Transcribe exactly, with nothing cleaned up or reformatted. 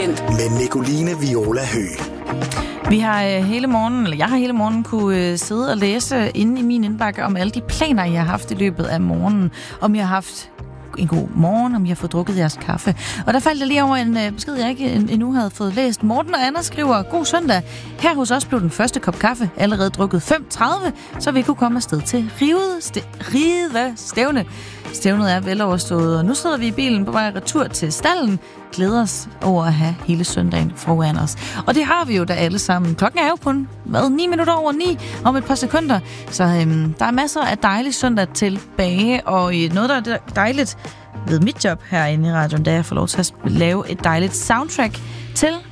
Weekend med Nicoline Viola Høgh. Vi har øh, hele morgenen, eller jeg har hele morgenen kunne øh, sidde og læse inde i min indbakke om alle de planer, I har haft i løbet af morgenen. Om I har haft en god morgen, om I har fået drukket jeres kaffe. Og der faldt jeg lige over en øh, besked, jeg ikke endnu havde fået læst. Morten og Anna skriver, god søndag. Her hos os blev den første kop kaffe allerede drukket fem tredive, så vi kunne komme afsted til Rive, st- Rive Stævne. Stævnet er veloverstået, og nu sidder vi i bilen på vej retur til stallen. Glæder os over at have hele søndagen foran os. Og det har vi jo da alle sammen. Klokken er jo kun, hvad, ni minutter over ni om et par sekunder. Så øhm, der er masser af dejlig søndag tilbage, og noget, der er dejligt ved mit job herinde i radioen, da jeg får lov til at lave et dejligt soundtrack til